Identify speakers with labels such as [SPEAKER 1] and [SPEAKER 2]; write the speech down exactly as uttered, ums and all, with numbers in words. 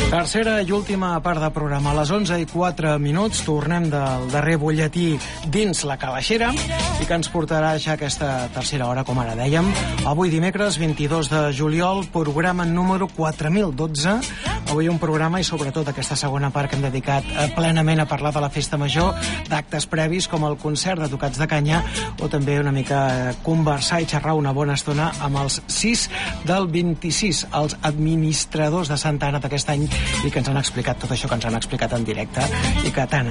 [SPEAKER 1] Tercera i última part de programa. A les onze i quatre minuts tornem del darrer butlletí dins la calaixera i que ens portarà ja aquesta tercera hora, com ara dèiem. Avui dimecres vint-i-dos de juliol, programa número quatre mil dotze. Avui un programa i sobretot aquesta segona part que hem dedicat plenament a parlar de la festa major, d'actes previs com el concert de tocats de canya o també una mica conversar i xerrar una bona estona amb els sis del vint-i-sis, els administradors de Santa Anna d'aquest any, i que ens han explicat tot això que ens han explicat en directe i que tant